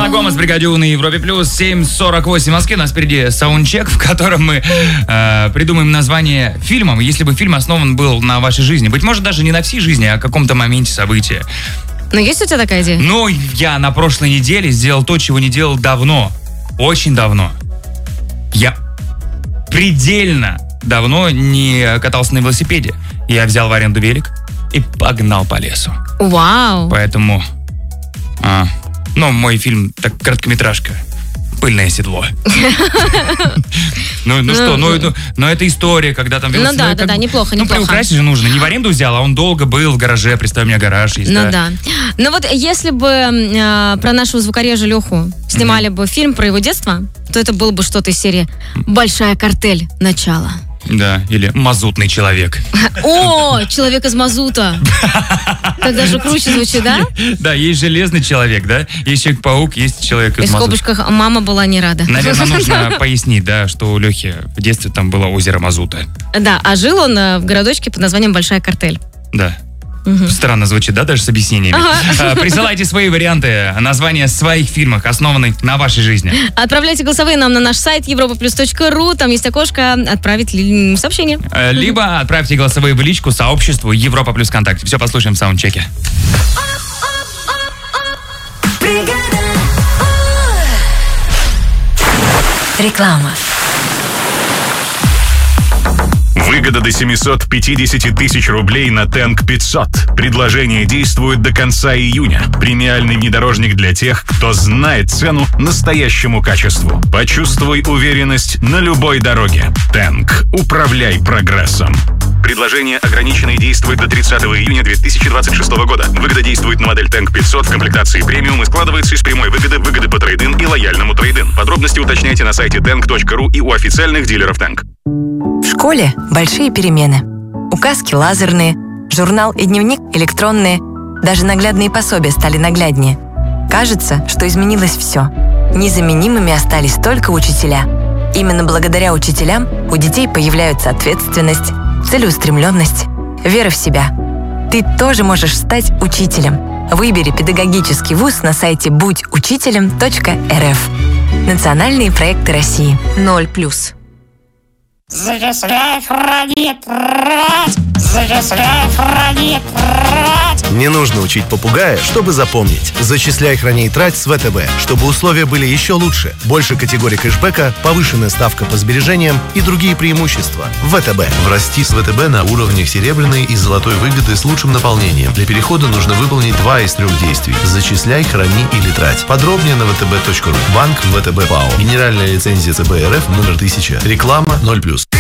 Селена Гомес, Бригадю на Европе Плюс, 7:48 в Москве. У нас впереди саундчек, в котором мы придумаем название фильмам, если бы фильм основан был на вашей жизни. Быть может, даже не на всей жизни, а о каком-то моменте события. Ну, есть у тебя такая идея? Ну, я на прошлой неделе сделал то, чего не делал давно. Очень давно. Я предельно давно не катался на велосипеде. Я взял в аренду велик и погнал по лесу. Вау! Поэтому, мой фильм так короткометражка. «Пыльное седло». Ну что, это история, когда там велосипед. Ну да, неплохо. Ну, приукрасить же нужно. Не в аренду взял, а он долго был в гараже. Представь, у меня гараж есть. Ну да. Ну вот если бы про нашего звукорежа Леху снимали бы фильм про его детство, то это было бы что-то из серии «Большая картель. Начало». Да, или «Мазутный человек». О, человек из мазута. Тогда же круче звучит, да? Да, есть железный человек, да? Есть Человек-паук, есть человек из мазута. В скобочках «мама была не рада». Наверное, нужно пояснить, да, что у Лехи в детстве там было озеро Мазута. Да, а жил он в городочке под названием Большая Картель. Да. Странно звучит, да, даже с объяснениями. Присылайте свои варианты, названия своих фильмов, основанных на вашей жизни. Отправляйте голосовые нам на наш сайт europaplus.ru. Там есть окошко «Отправить сообщение». Либо отправьте голосовые в личку сообществу Европа Плюс ВКонтакте. Все послушаем в саундчеке. Реклама. Выгода до 750 тысяч рублей на Тэнк 500. Предложение действует до конца июня. Премиальный внедорожник для тех, кто знает цену настоящему качеству. Почувствуй уверенность на любой дороге. Тэнк. Управляй прогрессом. Предложение ограничено и действует до 30 июня 2026 года. Выгода действует на модель Тэнк 500 в комплектации премиум и складывается из прямой выгоды по трейд-ин и лояльному трейд-ин. Подробности уточняйте на сайте tank.ru и у официальных дилеров Тэнк. В школе большие перемены. Указки лазерные, журнал и дневник электронные. Даже наглядные пособия стали нагляднее. Кажется, что изменилось все. Незаменимыми остались только учителя. Именно благодаря учителям у детей появляются ответственность, целеустремленность, вера в себя. Ты тоже можешь стать учителем. Выбери педагогический вуз на сайте будьучителем.рф. Национальные проекты России. 0+. Зачисляй, храни, трать! Зачисляй, храни, трать! Не нужно учить попугая, чтобы запомнить. Зачисляй, храни и трать с ВТБ, чтобы условия были еще лучше. Больше категорий кэшбэка, повышенная ставка по сбережениям и другие преимущества. ВТБ. Врасти с ВТБ на уровнях серебряной и золотой выгоды с лучшим наполнением. Для перехода нужно выполнить 2 из 3 действий. Зачисляй, храни или трать. Подробнее на vtb.ru. Банк ВТБ ПАО. Генеральная лицензия ЦБ РФ номер 1000. Реклама 0+.